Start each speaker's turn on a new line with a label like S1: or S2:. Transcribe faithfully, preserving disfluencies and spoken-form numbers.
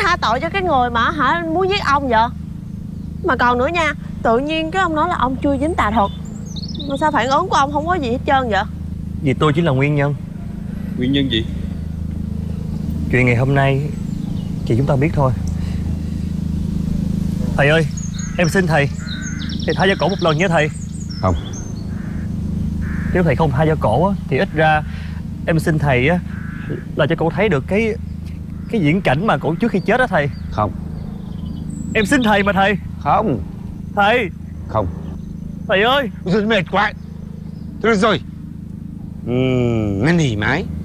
S1: tha tội cho cái người mà hả muốn giết ông vậy? Mà còn nữa nha, tự nhiên cái ông nói là ông chưa dính tà thuật, mà sao phản ứng của ông không có gì hết trơn vậy?
S2: Vì tôi chỉ là nguyên nhân.
S3: Nguyên nhân gì?
S2: Chuyện ngày hôm nay thì chúng ta biết thôi. Thầy ơi, em xin thầy, thầy tha cho cổ một lần nhé thầy.
S3: Không.
S2: Nếu thầy không tha cho cổ á, thì ít ra em xin thầy á là cho cổ thấy được cái cái diễn cảnh mà cổ trước khi chết đó thầy.
S3: Không.
S2: Em xin thầy mà thầy.
S3: Không.
S2: Thầy.
S3: Không.
S2: Thầy ơi.
S3: Rồi mệt quá. Thôi được rồi. Uhm, năn nỉ mãi.